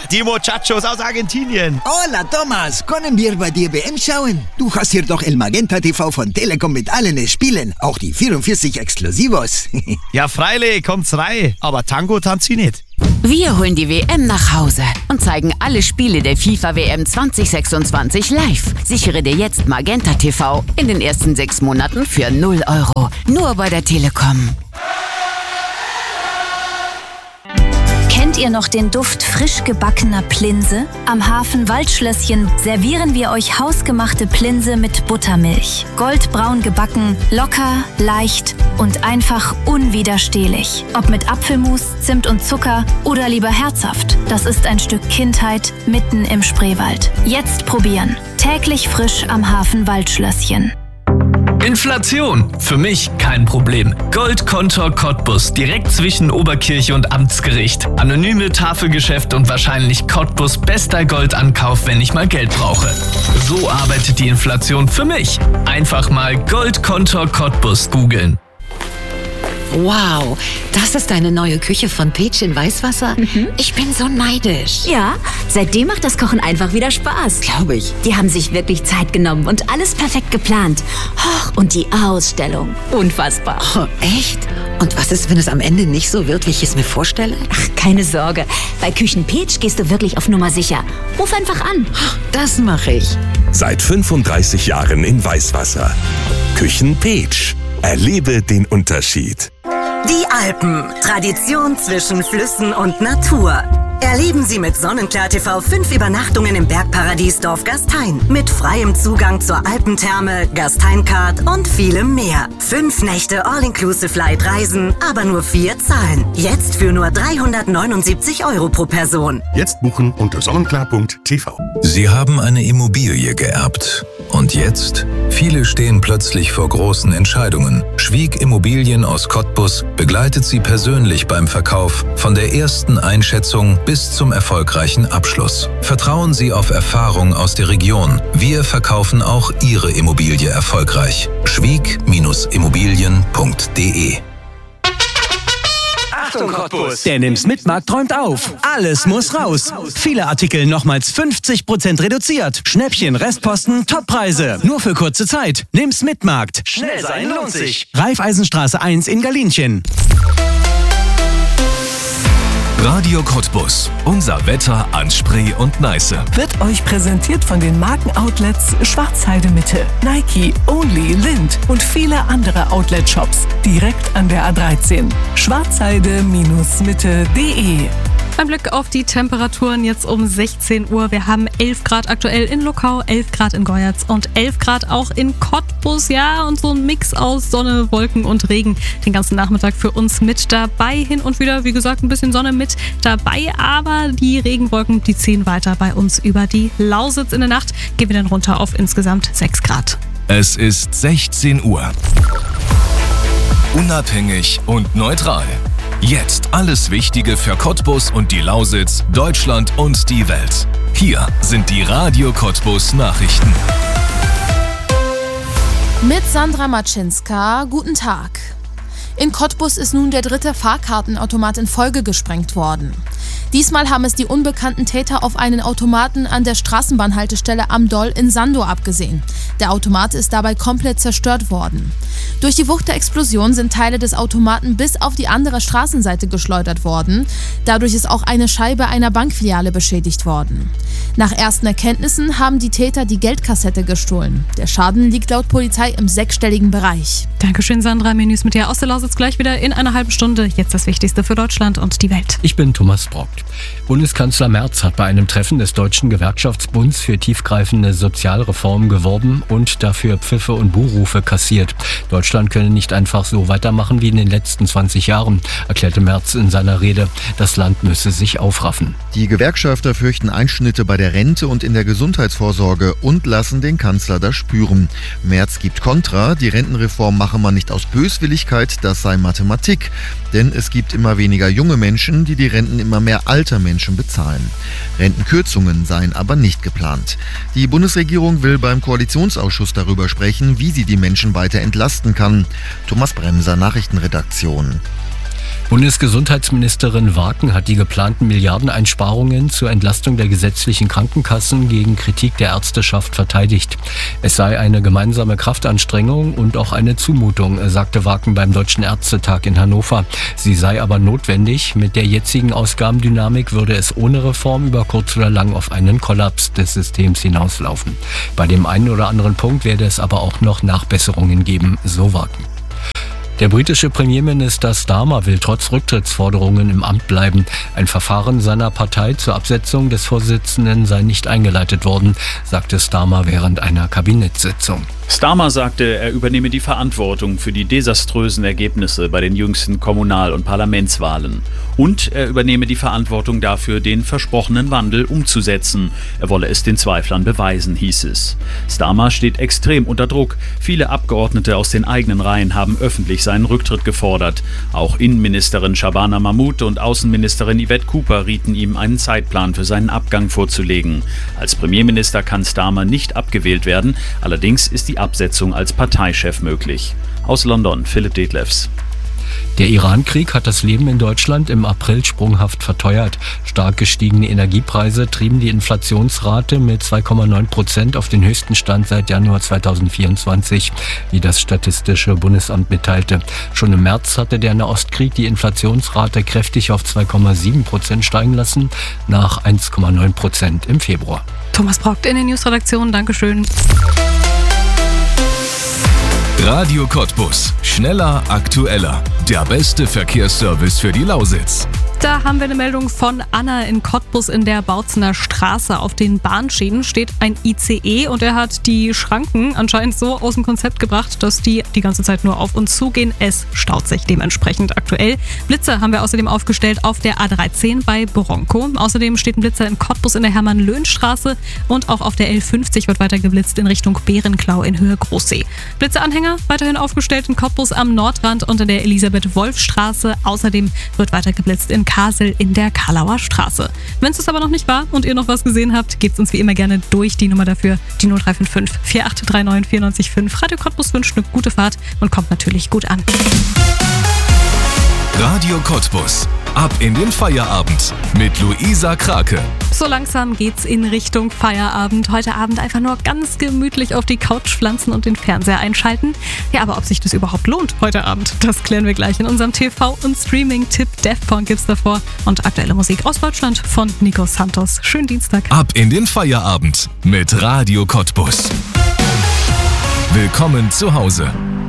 Die Muchachos aus Argentinien. Hola, Thomas. Können wir bei dir WM schauen? Du hast hier doch El Magenta TV von Telekom mit allen Spielen. Auch die 44 Exklusivos. Ja, freilich, kommt's rein. Aber Tango tanzt sie nicht. Wir holen die WM nach Hause und zeigen alle Spiele der FIFA WM 2026 live. Sichere dir jetzt Magenta TV in den ersten 6 Monaten für 0 €. Nur bei der Telekom. Kennt ihr noch den Duft frisch gebackener Plinse? Am Hafen Waldschlösschen servieren wir euch hausgemachte Plinse mit Buttermilch. Goldbraun gebacken, locker, leicht und einfach unwiderstehlich. Ob mit Apfelmus, Zimt und Zucker oder lieber herzhaft. Das ist ein Stück Kindheit mitten im Spreewald. Jetzt probieren. Täglich frisch am Hafen Waldschlösschen. Inflation. Für mich kein Problem. Goldkontor Cottbus, direkt zwischen Oberkirche und Amtsgericht. Anonyme Tafelgeschäft und wahrscheinlich Cottbus bester Goldankauf, wenn ich mal Geld brauche. So arbeitet die Inflation für mich. Einfach mal Goldkontor Cottbus googeln. Wow, das ist eine neue Küche von Peach in Weißwasser? Ich bin so neidisch. Ja, seitdem macht das Kochen einfach wieder Spaß. Glaube ich. Die haben sich wirklich Zeit genommen und alles perfekt geplant. Und die Ausstellung, unfassbar. Oh, echt? Und was ist, wenn es am Ende nicht so wird, wie ich es mir vorstelle? Ach, keine Sorge. Bei Küchen Peach gehst du wirklich auf Nummer sicher. Ruf einfach an. Das mache ich. Seit 35 Jahren in Weißwasser. Küchen Peach. Erlebe den Unterschied. Die Alpen. Tradition zwischen Flüssen und Natur. Erleben Sie mit Sonnenklar TV 5 Übernachtungen im Bergparadies Dorf Gastein. Mit freiem Zugang zur Alpentherme, Gastein-Card und vielem mehr. 5 Nächte All-Inclusive-Light-Reisen, aber nur 4 Zahlen. Jetzt für nur 379 € pro Person. Jetzt buchen unter sonnenklar.tv. Sie haben eine Immobilie geerbt. Und jetzt? Viele stehen plötzlich vor großen Entscheidungen. Schwieg Immobilien aus Cottbus begleitet Sie persönlich beim Verkauf von der ersten Einschätzung bis zum erfolgreichen Abschluss. Vertrauen Sie auf Erfahrung aus der Region. Wir verkaufen auch Ihre Immobilie erfolgreich. schwieg-immobilien.de. Achtung Cottbus! Der Nimm's-Mit-Markt träumt auf. Alles muss raus. Viele Artikel nochmals 50% reduziert. Schnäppchen, Restposten, Toppreise. Nur für kurze Zeit. Nimm's-Mit-Markt. Schnell sein lohnt sich. Raiffeisenstraße 1 in Galinchen. Radio Cottbus. Unser Wetter an Spree und Neiße. Wird euch präsentiert von den Markenoutlets Schwarzheide Mitte, Nike, Only, Lind und viele andere Outlet-Shops direkt an der A13. Schwarzheide-mitte.de. Ein Blick auf die Temperaturen jetzt um 16 Uhr. Wir haben 11 Grad aktuell in Luckau, 11 Grad in Goyatz und 11 Grad auch in Cottbus. Ja, und so ein Mix aus Sonne, Wolken und Regen den ganzen Nachmittag für uns mit dabei. Hin und wieder, wie gesagt, ein bisschen Sonne mit dabei. Aber die Regenwolken, die ziehen weiter bei uns über die Lausitz. In der Nacht gehen wir dann runter auf insgesamt 6 Grad. Es ist 16 Uhr. Unabhängig und neutral. Jetzt alles Wichtige für Cottbus und die Lausitz, Deutschland und die Welt. Hier sind die Radio Cottbus Nachrichten. Mit Sandra Matschinska, guten Tag. In Cottbus ist nun der 3. Fahrkartenautomat in Folge gesprengt worden. Diesmal haben es die unbekannten Täter auf einen Automaten an der Straßenbahnhaltestelle Am Doll in Sandow abgesehen. Der Automat ist dabei komplett zerstört worden. Durch die Wucht der Explosion sind Teile des Automaten bis auf die andere Straßenseite geschleudert worden. Dadurch ist auch eine Scheibe einer Bankfiliale beschädigt worden. Nach ersten Erkenntnissen haben die Täter die Geldkassette gestohlen. Der Schaden liegt laut Polizei im 6-stelligen Bereich. Dankeschön, Sandra. Mehr News mit dir aus der Lausitz gleich wieder in einer halben Stunde. Jetzt das Wichtigste für Deutschland und die Welt. Ich bin Thomas Brock. Bundeskanzler Merz hat bei einem Treffen des Deutschen Gewerkschaftsbunds für tiefgreifende Sozialreformen geworben und dafür Pfiffe und Buhrufe kassiert. Deutschland könne nicht einfach so weitermachen wie in den letzten 20 Jahren, erklärte Merz in seiner Rede. Das Land müsse sich aufraffen. Die Gewerkschafter fürchten Einschnitte bei der Rente und in der Gesundheitsvorsorge und lassen den Kanzler das spüren. Merz gibt Kontra, die Rentenreform mache man nicht aus Böswilligkeit, das sei Mathematik. Denn es gibt immer weniger junge Menschen, die Renten immer mehr alter Menschen bezahlen. Rentenkürzungen seien aber nicht geplant. Die Bundesregierung will beim Koalitionsausschuss darüber sprechen, wie sie die Menschen weiter entlasten kann. Thomas Bremser, Nachrichtenredaktion. Bundesgesundheitsministerin Waken hat die geplanten Milliardeneinsparungen zur Entlastung der gesetzlichen Krankenkassen gegen Kritik der Ärzteschaft verteidigt. Es sei eine gemeinsame Kraftanstrengung und auch eine Zumutung, sagte Waken beim Deutschen Ärztetag in Hannover. Sie sei aber notwendig. Mit der jetzigen Ausgabendynamik würde es ohne Reform über kurz oder lang auf einen Kollaps des Systems hinauslaufen. Bei dem einen oder anderen Punkt werde es aber auch noch Nachbesserungen geben, so Waken. Der britische Premierminister Starmer will trotz Rücktrittsforderungen im Amt bleiben. Ein Verfahren seiner Partei zur Absetzung des Vorsitzenden sei nicht eingeleitet worden, sagte Starmer während einer Kabinettssitzung. Starmer sagte, er übernehme die Verantwortung für die desaströsen Ergebnisse bei den jüngsten Kommunal- und Parlamentswahlen. Und er übernehme die Verantwortung dafür, den versprochenen Wandel umzusetzen. Er wolle es den Zweiflern beweisen, hieß es. Starmer steht extrem unter Druck. Viele Abgeordnete aus den eigenen Reihen haben öffentlich seinen Rücktritt gefordert. Auch Innenministerin Shabana Mahmood und Außenministerin Yvette Cooper rieten ihm, einen Zeitplan für seinen Abgang vorzulegen. Als Premierminister kann Starmer nicht abgewählt werden, allerdings ist die Absetzung als Parteichef möglich. Aus London, Philipp Detlefs. Der Iran-Krieg hat das Leben in Deutschland im April sprunghaft verteuert. Stark gestiegene Energiepreise trieben die Inflationsrate mit 2,9% auf den höchsten Stand seit Januar 2024, wie das Statistische Bundesamt mitteilte. Schon im März hatte der Nahostkrieg die Inflationsrate kräftig auf 2,7% steigen lassen, nach 1,9% im Februar. Thomas Brockt in der Newsredaktion, Dankeschön. Radio Cottbus. Schneller, aktueller. Der beste Verkehrsservice für die Lausitz. Da haben wir eine Meldung von Anna in Cottbus in der Bautzener Straße. Auf den Bahnschienen steht ein ICE und er hat die Schranken anscheinend so aus dem Konzept gebracht, dass die ganze Zeit nur auf und zu gehen. Es staut sich dementsprechend aktuell. Blitzer haben wir außerdem aufgestellt auf der A13 bei Bronco. Außerdem steht ein Blitzer in Cottbus in der Hermann-Löhn-Straße und auch auf der L50 wird weiter geblitzt in Richtung Bärenklau in Höhe Großsee. Blitzeranhänger weiterhin aufgestellt in Cottbus am Nordrand und in der Elisabeth-Wolf-Straße. Außerdem wird weiter geblitzt in Kassel in der Karlauer Straße. Wenn es das aber noch nicht war und ihr noch was gesehen habt, gebt uns wie immer gerne durch. Die Nummer dafür, die 0355 4839 945. Radio Cottbus wünscht eine gute Fahrt und kommt natürlich gut an. Radio Cottbus. Ab in den Feierabend mit Luisa Krake. So langsam geht's in Richtung Feierabend. Heute Abend einfach nur ganz gemütlich auf die Couch pflanzen und den Fernseher einschalten. Ja, aber ob sich das überhaupt lohnt heute Abend, das klären wir gleich in unserem TV- und Streaming-Tipp. Daft Punk gibt's davor und aktuelle Musik aus Deutschland von Nico Santos. Schönen Dienstag. Ab in den Feierabend mit Radio Cottbus. Willkommen zu Hause.